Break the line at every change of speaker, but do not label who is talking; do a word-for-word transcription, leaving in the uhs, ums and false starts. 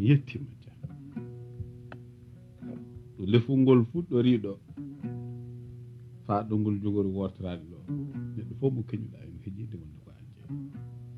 mi yettima Dia ɗo lefol ngol fuɗɗori ɗo faɗo ngol jogori wortorade ɗo neɗɗo fof mo keñuɗa ene heeƴide wonde ko an jeeyi